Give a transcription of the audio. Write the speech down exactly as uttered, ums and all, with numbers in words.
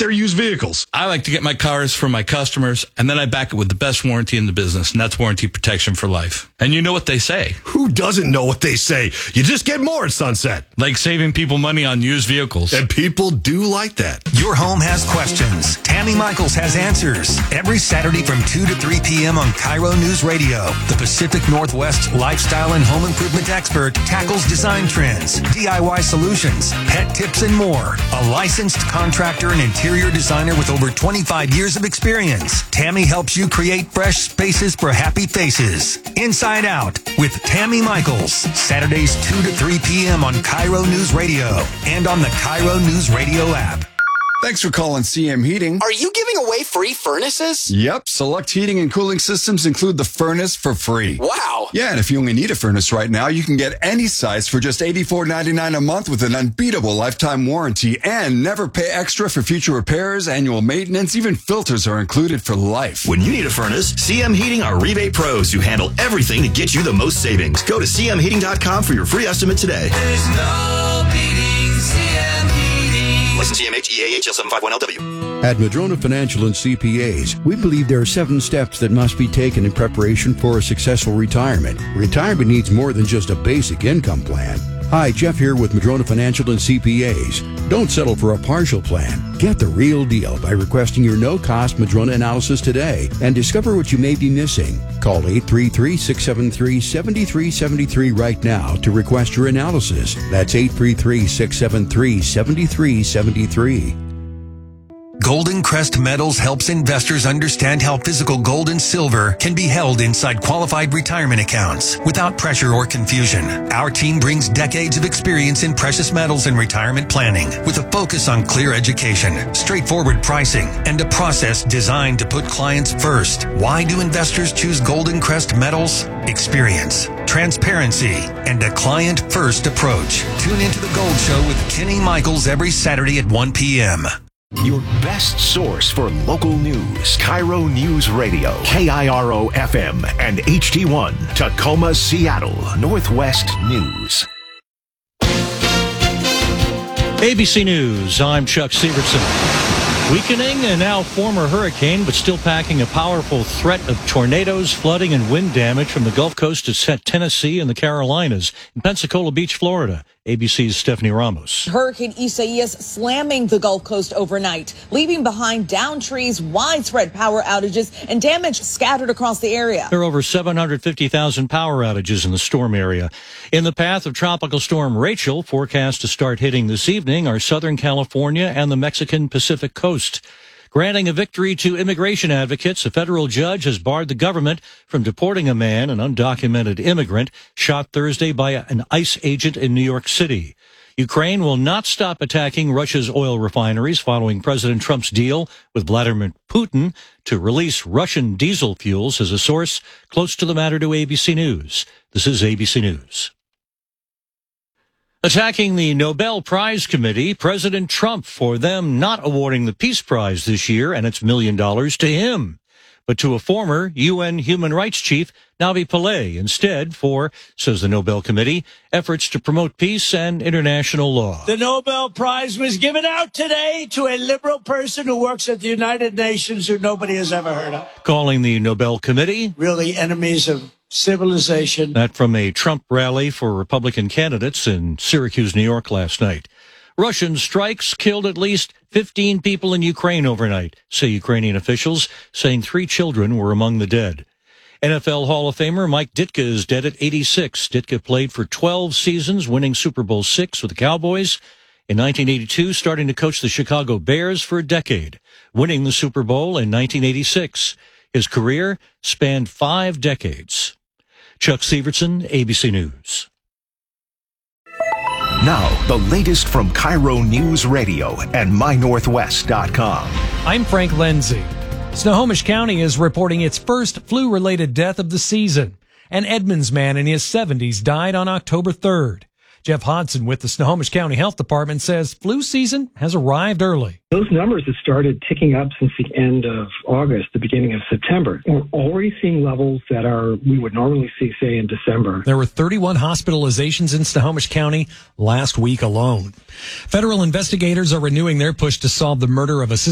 their used vehicles. I like to get my cars from my customers, and then I back it with the best warranty in the business, and that's Warranty Protection for Life. And you know what they say. Who doesn't know what they say? You just get more at Sunset. Like saving people money on used vehicles. And people do like that. Your home has questions. Tammy Michaels has answers. Every Saturday from two to three p.m. on Cairo News Radio. The Pacific Northwest lifestyle and home improvement expert tackles design trends, D I Y solutions, pet tips, and more. A licensed contractor and interior designer with over twenty-five years of experience. Tammy helps you create fresh spaces for happy faces. Inside Out with Tammy Michaels. Saturdays two to three p.m. on Cairo News Radio and on the Cairo News Radio app. Thanks for calling C M Heating. Are you giving away free furnaces? Yep. Select heating and cooling systems include the furnace for free. Wow. Yeah, and if you only need a furnace right now, you can get any size for just eighty-four ninety-nine a month with an unbeatable lifetime warranty and never pay extra for future repairs, annual maintenance, even filters are included for life. When you need a furnace, C M Heating are rebate pros who handle everything to get you the most savings. Go to c m heating dot com for your free estimate today. There's no beating C M Heating. License C M H E A H L seven five one L W. At Madrona Financial and C P As, we believe there are seven steps that must be taken in preparation for a successful retirement. Retirement needs more than just a basic income plan. Hi, Jeff here with Madrona Financial and C P As. Don't settle for a partial plan. Get the real deal by requesting your no-cost Madrona analysis today and discover what you may be missing. Call eight three three, six seven three, seven three seven three right now to request your analysis. That's eight three three, six seven three, seven three seven three. Golden Crest Metals helps investors understand how physical gold and silver can be held inside qualified retirement accounts without pressure or confusion. Our team brings decades of experience in precious metals and retirement planning with a focus on clear education, straightforward pricing, and a process designed to put clients first. Why do investors choose Golden Crest Metals? Experience, transparency, and a client-first approach. Tune into The Gold Show with Kenny Michaels every Saturday at one p.m. Your best source for local news. Cairo News Radio, K I R O F M and H D one, Tacoma, Seattle, Northwest News. A B C News, I'm Chuck Severson. Weakening and now former hurricane, but still packing a powerful threat of tornadoes, flooding, and wind damage from the Gulf Coast to Tennessee and the Carolinas in Pensacola Beach, Florida. A B C's Stephanie Ramos. Hurricane Isaias slamming the Gulf Coast overnight, leaving behind downed trees, widespread power outages, and damage scattered across the area. There are over seven hundred fifty thousand power outages in the storm area. In the path of Tropical Storm Rachel, forecast to start hitting this evening, are Southern California and the Mexican Pacific Coast. Granting a victory to immigration advocates, a federal judge has barred the government from deporting a man, an undocumented immigrant, shot Thursday by an ICE agent in New York City. Ukraine will not stop attacking Russia's oil refineries following President Trump's deal with Vladimir Putin to release Russian diesel fuels, as a source close to the matter to A B C News. This is A B C News. Attacking the Nobel Prize Committee, President Trump for them not awarding the Peace Prize this year and its million dollars to him, but to a former U N human rights chief, Navi Pillay, instead for, says the Nobel Committee, efforts to promote peace and international law. The Nobel Prize was given out today to a liberal person who works at the United Nations who nobody has ever heard of. Calling the Nobel Committee really enemies of civilization. That from a Trump rally for Republican candidates in Syracuse, New York last night. Russian strikes killed at least fifteen people in Ukraine overnight, say Ukrainian officials, saying three children were among the dead. N F L Hall of Famer Mike Ditka is dead at eighty-six. Ditka played for twelve seasons, winning Super Bowl six with the Cowboys. In nineteen eighty-two, starting to coach the Chicago Bears for a decade, winning the Super Bowl in nineteen eighty-six. His career spanned five decades. Chuck Severson, A B C News. Now, the latest from Cairo News Radio and my northwest dot com. I'm Frank Lindsay. Snohomish County is reporting its first flu-related death of the season. An Edmonds man in his seventies died on October third. Jeff Hodson with the Snohomish County Health Department says flu season has arrived early. Those numbers have started ticking up since the end of August, the beginning of September. We're already seeing levels that are we would normally see, say, in December. There were thirty-one hospitalizations in Snohomish County last week alone. Federal investigators are renewing their push to solve the murder of a